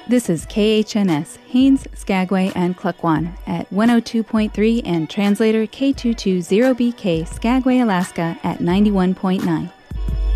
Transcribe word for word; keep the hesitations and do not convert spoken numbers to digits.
This is K H N S, Haines, Skagway, and Klukwan at one oh two point three and translator K two two zero B K, Skagway, Alaska at ninety-one point nine.